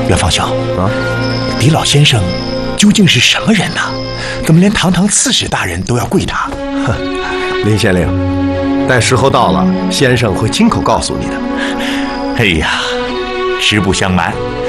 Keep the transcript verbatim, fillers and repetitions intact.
袁方兄啊， 狄老先生究竟是什么人呢？怎么连堂堂刺史大人都要跪他？ 林县令，待时候到了，先生会亲口告诉你的。 哎呀，实不相瞒，